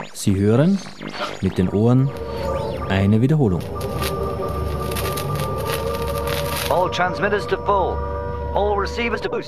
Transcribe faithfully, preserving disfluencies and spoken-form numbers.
Sie hören mit den Ohren eine Wiederholung. All transmitters to full. All receivers to boost.